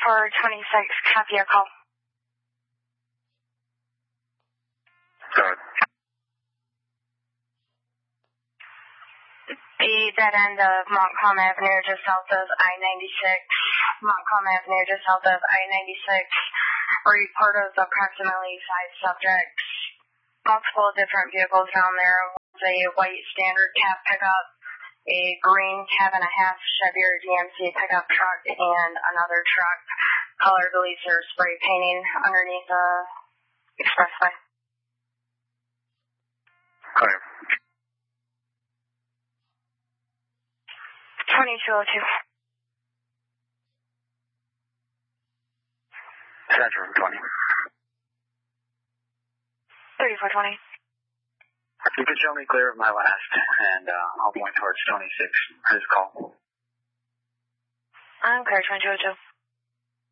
3426, copy your call. Go ahead. The dead end of Montcalm Avenue, just south of I-96. Montcalm Avenue, just south of I-96. Report of approximately 5 subjects. Multiple different vehicles down there. One's a white standard cab pickup, a green cab and a half Chevy or GMC pickup truck, and another truck. Colored laser spray painting underneath the expressway. Clear. 2202. Central 20. 3420. You can show me clear of my last, and I'll point towards 26. Please call. I'm clear, 2202.